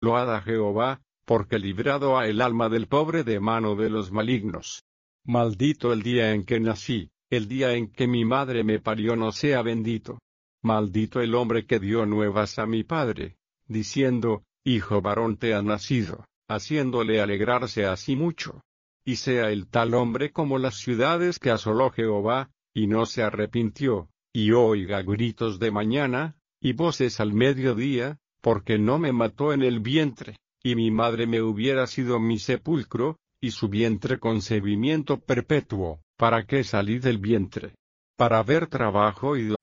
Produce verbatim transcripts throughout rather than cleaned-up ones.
Loada Jehová, porque librado ha el alma del pobre de mano de los malignos. Maldito el día en que nací, el día en que mi madre me parió no sea bendito. Maldito el hombre que dio nuevas a mi padre, diciendo, hijo varón te ha nacido, haciéndole alegrarse así mucho. Y sea el tal hombre como las ciudades que asoló Jehová, y no se arrepintió, y oiga gritos de mañana, y voces al mediodía, porque no me mató en el vientre, y mi madre me hubiera sido mi sepulcro, y su vientre concebimiento perpetuo, ¿para qué salí del vientre? Para ver trabajo y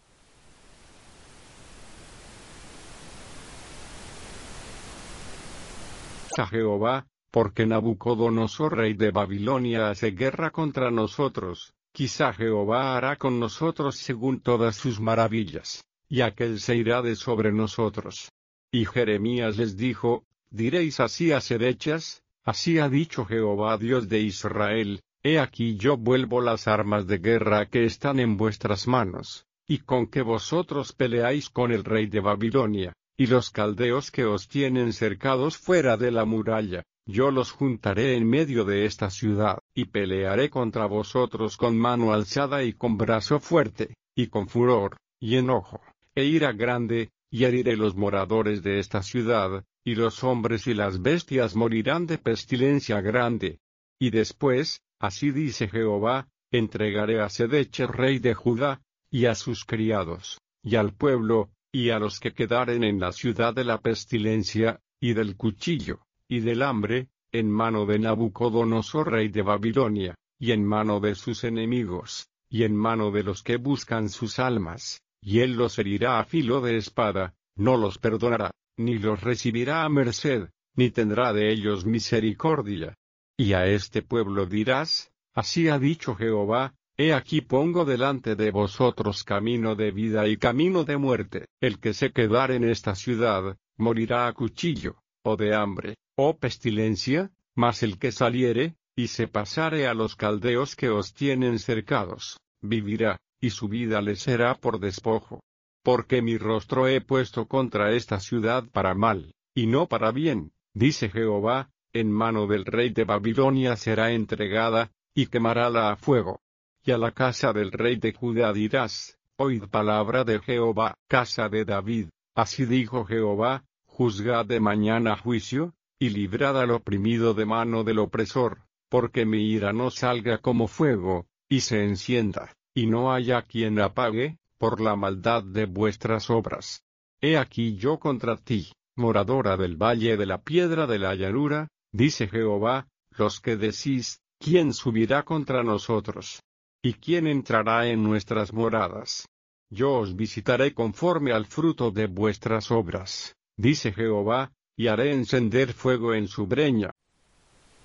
a Jehová, porque Nabucodonosor rey de Babilonia hace guerra contra nosotros, quizá Jehová hará con nosotros según todas sus maravillas, y aquel se irá de sobre nosotros. Y Jeremías les dijo, diréis así a Sedechas, así ha dicho Jehová Dios de Israel, he aquí yo vuelvo las armas de guerra que están en vuestras manos, y con que vosotros peleáis con el rey de Babilonia, y los caldeos que os tienen cercados fuera de la muralla, yo los juntaré en medio de esta ciudad, y pelearé contra vosotros con mano alzada y con brazo fuerte, y con furor, y enojo, e ira grande, y heriré los moradores de esta ciudad, y los hombres y las bestias morirán de pestilencia grande. Y después, así dice Jehová, entregaré a Sedechas rey de Judá, y a sus criados, y al pueblo, y a los que quedaren en la ciudad de la pestilencia, y del cuchillo, y del hambre, en mano de Nabucodonosor rey de Babilonia, y en mano de sus enemigos, y en mano de los que buscan sus almas, y él los herirá a filo de espada, no los perdonará, ni los recibirá a merced, ni tendrá de ellos misericordia. Y a este pueblo dirás, así ha dicho Jehová, he aquí pongo delante de vosotros camino de vida y camino de muerte, el que se quedare en esta ciudad, morirá a cuchillo, o de hambre, o pestilencia, mas el que saliere, y se pasare a los caldeos que os tienen cercados, vivirá, y su vida le será por despojo. Porque mi rostro he puesto contra esta ciudad para mal, y no para bien, dice Jehová, en mano del rey de Babilonia será entregada, y quemarála a fuego. Y a la casa del rey de Judá dirás, oíd palabra de Jehová, casa de David, así dijo Jehová, juzgad de mañana juicio, y librad al oprimido de mano del opresor, porque mi ira no salga como fuego, y se encienda, y no haya quien apague, por la maldad de vuestras obras. He aquí yo contra ti, moradora del valle de la piedra de la llanura, dice Jehová, los que decís, ¿quién subirá contra nosotros? ¿Y quién entrará en nuestras moradas? Yo os visitaré conforme al fruto de vuestras obras, dice Jehová, y haré encender fuego en su breña,